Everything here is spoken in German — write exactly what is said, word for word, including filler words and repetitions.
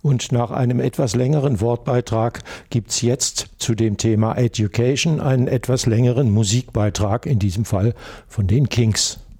Und nach einem etwas längeren Wortbeitrag gibt's jetzt zu dem Thema Education einen etwas längeren Musikbeitrag, in diesem Fall von den Kinks.